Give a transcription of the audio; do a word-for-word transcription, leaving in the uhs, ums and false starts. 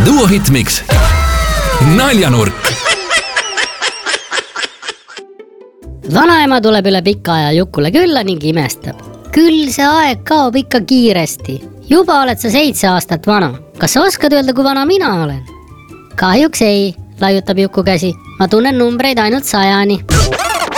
Duo Hitmix. Naljanurk. Vanaema tuleb üle pika aja Jukule külla ning imestab. Küll see aeg kaob ikka kiiresti. Juba oled sa seitse aastat vana. Kas sa oskad öelda, kui vana mina olen? Kahjuks ei, laiutab Juku käsi. Ma tunnen numbreid ainult sajani.